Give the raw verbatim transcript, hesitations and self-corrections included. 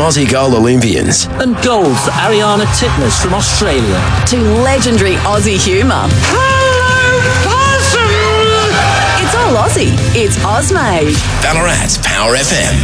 Aussie gold Olympians. And gold for Ariana Titmus from Australia. To legendary Aussie humour. Hello, possum! It's all Aussie. It's Ozmade. Ballarat's Power F M.